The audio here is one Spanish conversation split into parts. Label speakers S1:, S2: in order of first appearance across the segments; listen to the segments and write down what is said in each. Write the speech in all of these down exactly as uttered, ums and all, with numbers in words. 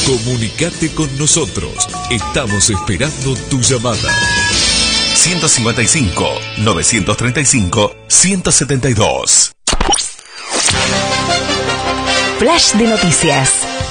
S1: Comunicate con nosotros. Estamos esperando tu llamada.
S2: ciento cincuenta y cinco, novecientos treinta y cinco, ciento setenta y dos.
S3: Flash de noticias.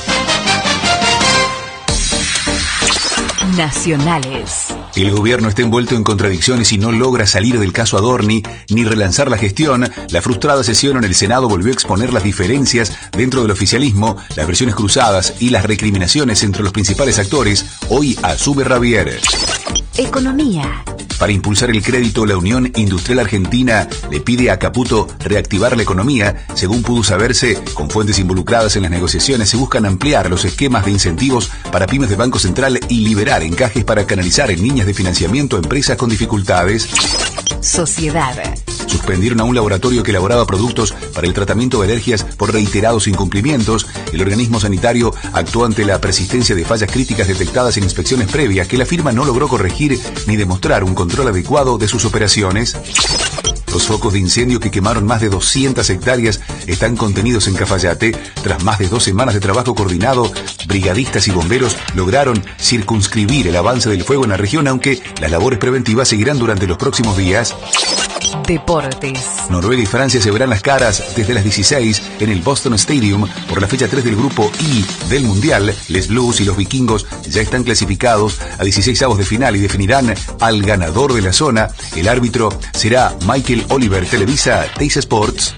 S3: Nacionales.
S4: El gobierno está envuelto en contradicciones y no logra salir del caso Adorni ni relanzar la gestión. La frustrada sesión en el Senado volvió a exponer las diferencias dentro del oficialismo, las versiones cruzadas y las recriminaciones entre los principales actores. Hoy asume Ravier.
S3: Economía.
S4: Para impulsar el crédito, la Unión Industrial Argentina le pide a Caputo reactivar la economía. Según pudo saberse, con fuentes involucradas en las negociaciones, se buscan ampliar los esquemas de incentivos para pymes de Banco Central y liberar encajes para canalizar en líneas de financiamiento a empresas con dificultades.
S3: Sociedad.
S4: Suspendieron a un laboratorio que elaboraba productos para el tratamiento de alergias por reiterados incumplimientos. El organismo sanitario actuó ante la persistencia de fallas críticas detectadas en inspecciones previas que la firma no logró corregir ni demostrar un control adecuado de sus operaciones. Los focos de incendio que quemaron más de doscientas hectáreas están contenidos en Cafayate. Tras más de dos semanas de trabajo coordinado, brigadistas y bomberos lograron circunscribir el avance del fuego en la región, aunque las labores preventivas seguirán durante los próximos días.
S3: Deportes.
S4: Noruega y Francia se verán las caras desde las dieciséis en el Boston Stadium por la fecha tres del grupo I del Mundial. Les Blues y los vikingos ya están clasificados a dieciseisavos de final y definirán al ganador de la zona. El árbitro será Michael Oliver. Televisa Teis Sports.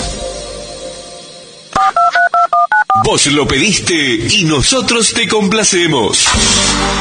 S2: Vos lo pediste y nosotros te complacemos.